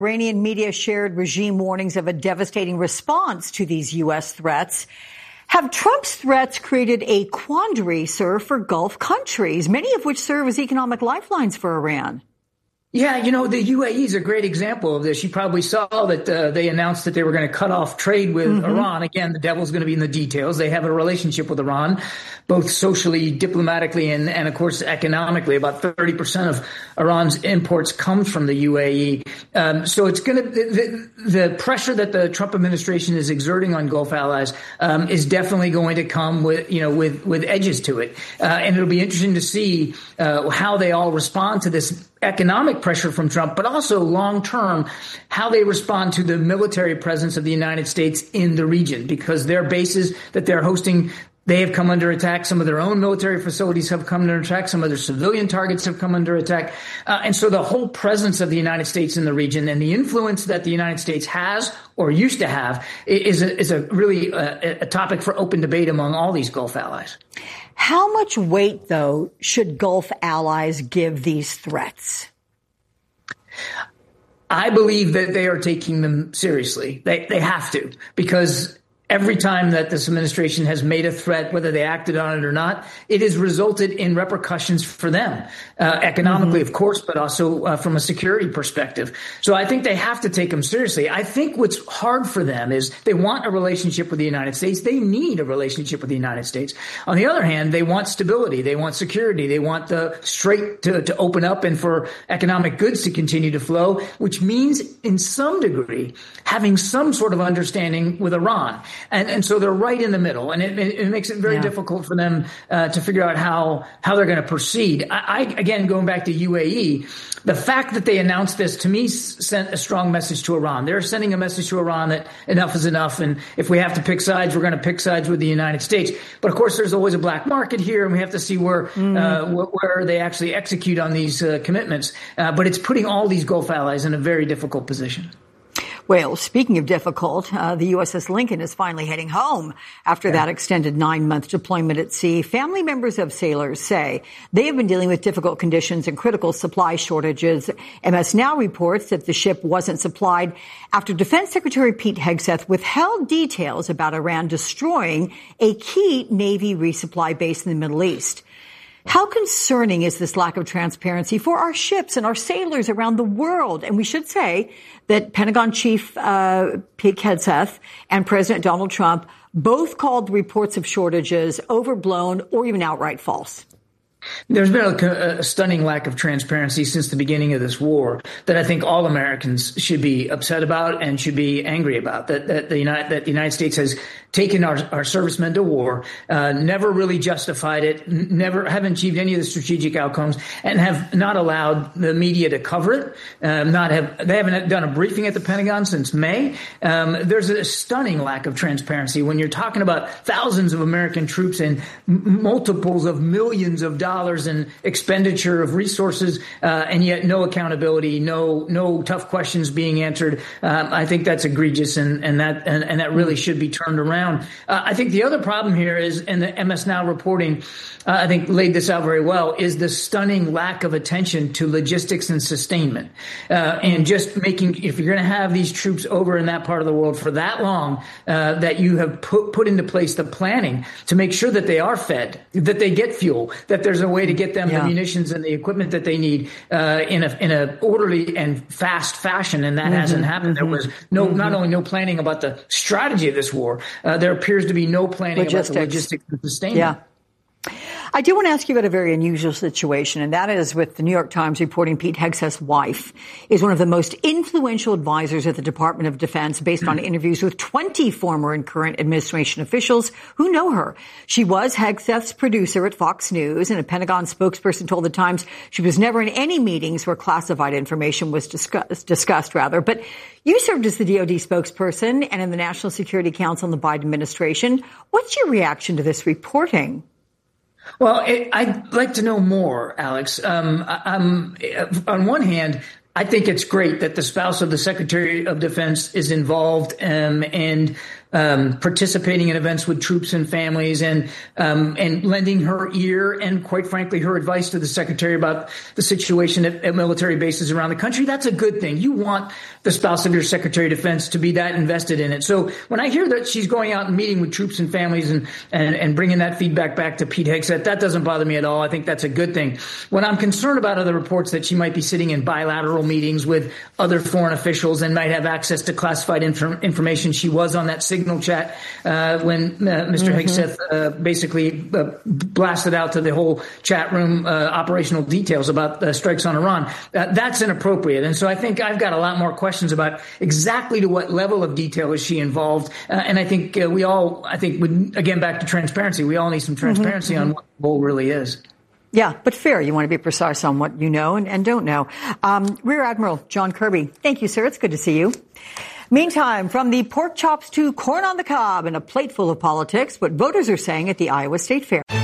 Iranian media shared regime warnings of a devastating response to these U.S. threats. Have Trump's threats created a quandary, sir, for Gulf countries, many of which serve as economic lifelines for Iran? Yeah, the UAE is a great example of this. You probably saw that they announced that they were going to cut off trade with Iran. Again, the devil's going to be in the details. They have a relationship with Iran, both socially, diplomatically, and of course, economically. About 30% of Iran's imports comes from the UAE. So it's going to the pressure that the Trump administration is exerting on Gulf allies is definitely going to come with edges to it. And it'll be interesting to see how they all respond to this economic pressure from Trump, but also long term, how they respond to the military presence of the United States in the region, because their bases that they're hosting, they have come under attack. Some of their own military facilities have come under attack. Some of their civilian targets have come under attack. And so the whole presence of the United States in the region and the influence that the United States has or used to have is really a topic for open debate among all these Gulf allies. How much weight, though, should Gulf allies give these threats? I believe that they are taking them seriously. They have to, because every time that this administration has made a threat, whether they acted on it or not, it has resulted in repercussions for them, economically, of course, but also from a security perspective. So I think they have to take them seriously. I think what's hard for them is they want a relationship with the United States. They need a relationship with the United States. On the other hand, they want stability. They want security. They want the strait to open up and for economic goods to continue to flow, which means in some degree having some sort of understanding with Iran. And so they're right in the middle, and it makes it very difficult for them to figure out how they're going to proceed. Again, going back to UAE, the fact that they announced this to me sent a strong message to Iran. They're sending a message to Iran that enough is enough, and if we have to pick sides, we're going to pick sides with the United States. But of course, there's always a black market here, and we have to see where they actually execute on these commitments. But it's putting all these Gulf allies in a very difficult position. Well, speaking of difficult, the USS Lincoln is finally heading home after that extended 9-month deployment at sea. Family members of sailors say they have been dealing with difficult conditions and critical supply shortages. MS Now reports that the ship wasn't supplied after Defense Secretary Pete Hegseth withheld details about Iran destroying a key Navy resupply base in the Middle East. How concerning is this lack of transparency for our ships and our sailors around the world? And we should say that Pentagon Chief Pete Hegseth and President Donald Trump both called reports of shortages overblown or even outright false. There's been a stunning lack of transparency since the beginning of this war that I think all Americans should be upset about and should be angry about. That the United States has taken our servicemen to war, never really justified it, haven't achieved any of the strategic outcomes, and have not allowed the media to cover it. They haven't done a briefing at the Pentagon since May. There's a stunning lack of transparency when you're talking about thousands of American troops and multiples of millions of dollars in expenditure of resources, and yet no accountability, no tough questions being answered. I think that's egregious, and that really should be turned around. I think the other problem here is, and the MS Now reporting, I think laid this out very well, is the stunning lack of attention to logistics and sustainment, and just making, if you're going to have these troops over in that part of the world for that long, that you have put into place the planning to make sure that they are fed, that they get fuel, that there's a way to get them the munitions and the equipment that they need in a orderly and fast fashion, and that hasn't happened. There was not only no planning about the strategy of this war, there appears to be no planning about the logistics and sustainment. Yeah. I do want to ask you about a very unusual situation, and that is with the New York Times reporting Pete Hegseth's wife is one of the most influential advisors at the Department of Defense based on interviews with 20 former and current administration officials who know her. She was Hegseth's producer at Fox News, and a Pentagon spokesperson told the Times she was never in any meetings where classified information was discussed. But you served as the DoD spokesperson and in the National Security Council in the Biden administration. What's your reaction to this reporting? Well, I'd like to know more, Alex. On one hand, I think it's great that the spouse of the Secretary of Defense is involved and participating in events with troops and families, and lending her ear and, quite frankly, her advice to the secretary about the situation at military bases around the country. That's a good thing. You want the spouse of your Secretary of Defense to be that invested in it. So when I hear that she's going out and meeting with troops and families and bringing that feedback back to Pete Hegseth, that doesn't bother me at all. I think that's a good thing. When I'm concerned about other reports that she might be sitting in bilateral meetings with other foreign officials and might have access to classified information, she was on that Signal chat when Mr. Hegseth basically blasted out to the whole chat room operational details about strikes on Iran. That's inappropriate. And so I think I've got a lot more questions about exactly to what level of detail is she involved. And I think again, back to transparency, we all need some transparency on what the role really is. Yeah, but fair. You want to be precise on what you know and don't know. Rear Admiral John Kirby, thank you, sir. It's good to see you. Meantime, from the pork chops to corn on the cob and a plate full of politics, what voters are saying at the Iowa State Fair.